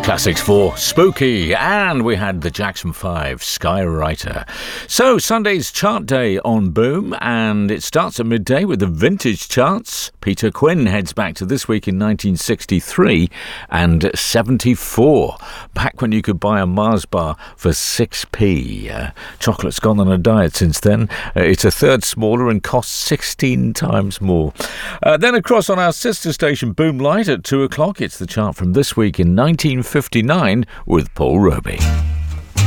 Classics for Spooky, and we had the Jackson 5, Skywriter. So, Sunday's chart day on Boom, and it starts at midday with the vintage charts. Peter Quinn heads back to this week in 1963 and 74, back when you could buy a Mars bar for 6p. Chocolate's gone on a diet since then. It's a third smaller and costs 16 times more. Then across on our sister station Boom Light at 2 o'clock, it's the chart from this week in 1959 with Paul Roby.